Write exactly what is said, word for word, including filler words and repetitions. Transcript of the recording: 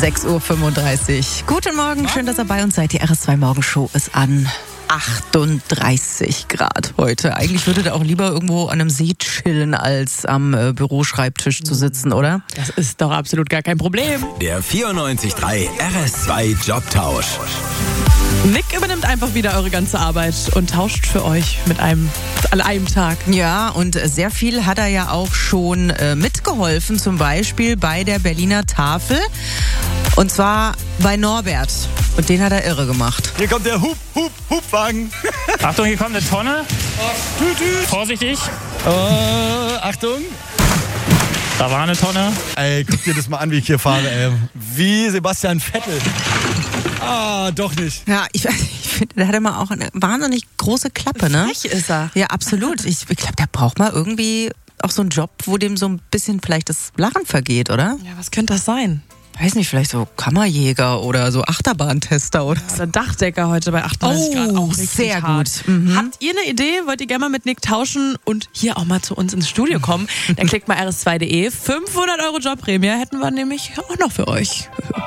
sechs Uhr fünfunddreißig. Guten Morgen, schön, dass ihr bei uns seid. Die R S zwei Morgenshow ist an. achtunddreißig Grad heute. Eigentlich würde der auch lieber irgendwo an einem See chillen, als am äh, Büroschreibtisch zu sitzen, oder? Das ist doch absolut gar kein Problem. Der vierundneunzig Komma drei R S zwei Jobtausch. Nick übernimmt einfach wieder eure ganze Arbeit und tauscht für euch mit einem, an einem Tag. Ja, und sehr viel hat er ja auch schon äh, mitgeholfen, zum Beispiel bei der Berliner Tafel. Und zwar bei Norbert. Und den hat er irre gemacht. Hier kommt der Hup, Hup, Hupwagen. Achtung, hier kommt eine Tonne. Tüt, tüt. Vorsichtig. Äh, Achtung. Da war eine Tonne. Ey, guck dir das mal an, wie ich hier fahre. Ey. Wie Sebastian Vettel. Ah, doch nicht. Ja, ich, ich finde, der hat immer auch eine wahnsinnig große Klappe, ne? Frech ist er. Ja, absolut. Ich, ich glaube, der braucht mal irgendwie auch so einen Job, wo dem so ein bisschen vielleicht das Lachen vergeht, oder? Ja, was könnte das sein? Weiß nicht, vielleicht so Kammerjäger oder so Achterbahntester oder Das ist der Dachdecker heute bei achtunddreißig Grad. Auch richtig sehr hart. gut. Mhm. Habt ihr eine Idee? Wollt ihr gerne mal mit Nick tauschen und hier auch mal zu uns ins Studio kommen? Dann klickt mal r s zwei punkt d e. fünfhundert Euro Jobprämie hätten wir nämlich auch noch für euch.